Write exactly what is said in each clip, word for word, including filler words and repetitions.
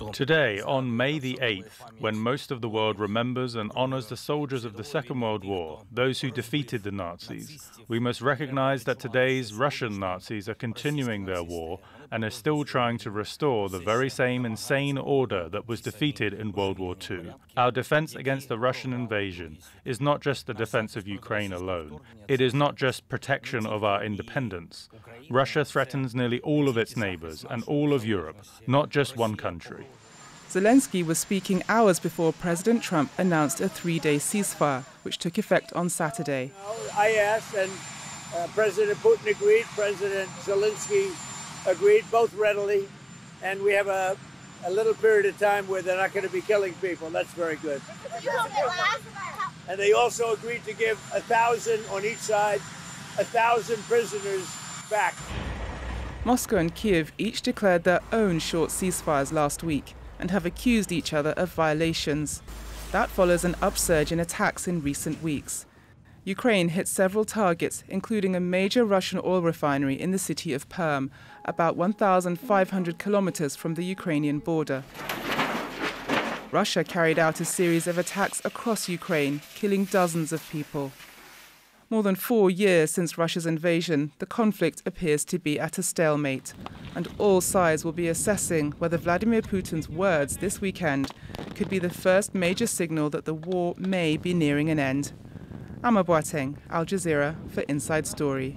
Today, on May the eighth, when most of the world remembers and honors the soldiers of the Second World War, those who defeated the Nazis, we must recognize that today's Russian Nazis are continuing their war and are still trying to restore the very same insane order that was defeated in World War Two. Our defense against the Russian invasion is not just the defense of Ukraine alone. It is not just protection of our independence. Russia threatens nearly all of its neighbors and all of Europe, not just one country. Zelensky was speaking hours before President Trump announced a three-day ceasefire, which took effect on Saturday. I asked, and uh, President Putin agreed, President Zelensky agreed, both readily, and we have a, a little period of time where they're not going to be killing people. That's very good. And they also agreed to give a thousand on each side, a thousand prisoners back. Moscow and Kiev each declared their own short ceasefires last week and have accused each other of violations. That follows an upsurge in attacks in recent weeks. Ukraine hit several targets, including a major Russian oil refinery in the city of Perm, about one thousand five hundred kilometers from the Ukrainian border. Russia carried out a series of attacks across Ukraine, killing dozens of people. More than four years since Russia's invasion, the conflict appears to be at a stalemate, and all sides will be assessing whether Vladimir Putin's words this weekend could be the first major signal that the war may be nearing an end. Amma Boateng, Al Jazeera, for Inside Story.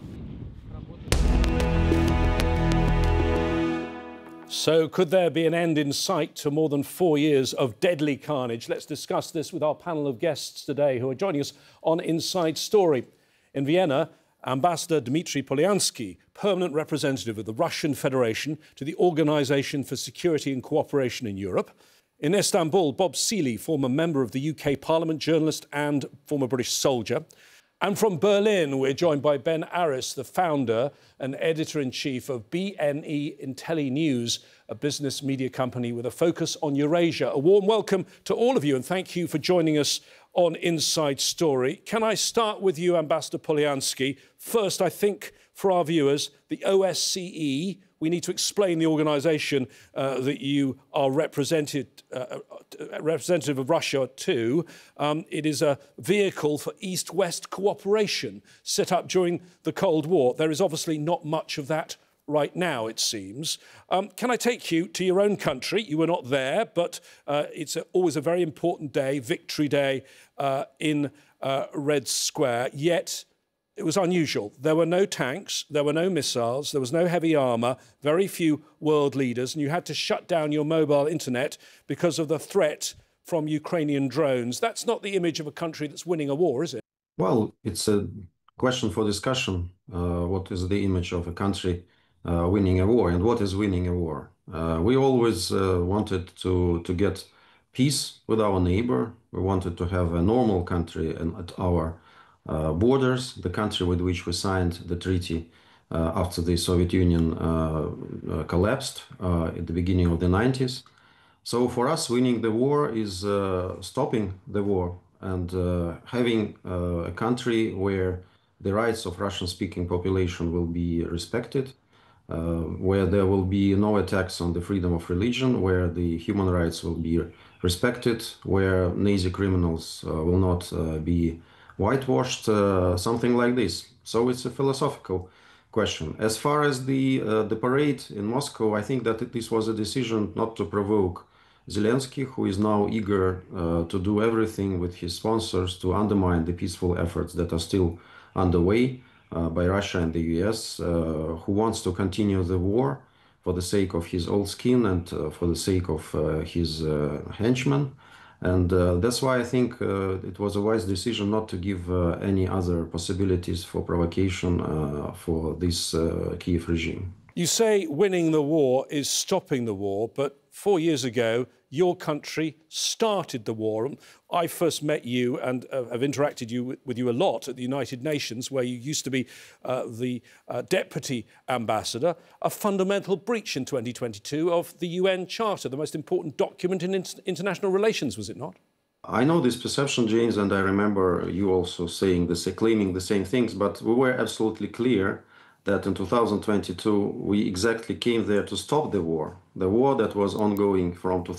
So could there be an end in sight to more than four years of deadly carnage? Let's discuss this with our panel of guests today who are joining us on Inside Story. In Vienna, Ambassador Dmitry Polyansky, permanent representative of the Russian Federation to the Organisation for Security and Cooperation in Europe. In Istanbul, Bob Seely, former member of the U K Parliament, journalist and former British soldier. And from Berlin, we're joined by Ben Aris, the founder and editor-in-chief of B N E IntelliNews, a business media company with a focus on Eurasia. A warm welcome to all of you, and thank you for joining us on Inside Story. Can I start with you, Ambassador Polyansky? First, I think, for our viewers, the O S C E, we need to explain the organisation uh, that you are represented, uh, representative of Russia to. Um, it is a vehicle for East-West cooperation set up during the Cold War. There is obviously not much of that right now, it seems. Um, can I take you to your own country? You were not there, but uh, it's a, always a very important day, Victory Day uh, in uh, Red Square, yet it was unusual. There were no tanks, there were no missiles, there was no heavy armour, very few world leaders, and you had to shut down your mobile internet because of the threat from Ukrainian drones. That's not the image of a country that's winning a war, is it? Well, it's a question for discussion. Uh, what is the image of a country uh, winning a war, and what is winning a war? Uh, we always uh, wanted to, to get peace with our neighbor. We wanted to have a normal country and at our Uh, borders, the country with which we signed the treaty uh, after the Soviet Union uh, uh, collapsed uh, at the beginning of the nineties. So for us, winning the war is uh, stopping the war and uh, having uh, a country where the rights of Russian-speaking population will be respected, uh, where there will be no attacks on the freedom of religion, where the human rights will be respected, where Nazi criminals uh, will not uh, be whitewashed, uh, something like this. So it's a philosophical question. As far as the uh, the parade in Moscow, I think that this was a decision not to provoke Zelensky, who is now eager uh, to do everything with his sponsors to undermine the peaceful efforts that are still underway uh, by Russia and the U S, uh, who wants to continue the war for the sake of his old skin and uh, for the sake of uh, his uh, henchmen. And uh, that's why I think uh, it was a wise decision not to give uh, any other possibilities for provocation uh, for this uh, Kiev regime. You say winning the war is stopping the war, but four years ago, your country started the war. I first met you and uh, have interacted you with, with you a lot at the United Nations, where you used to be uh, the uh, deputy ambassador. A fundamental breach in twenty twenty-two of the U N Charter, the most important document in inter international relations, was it not? I know this perception, James, and I remember you also saying the claiming the same things, but we were absolutely clear that in two thousand twenty-two we exactly came there to stop the war, the war that was ongoing from two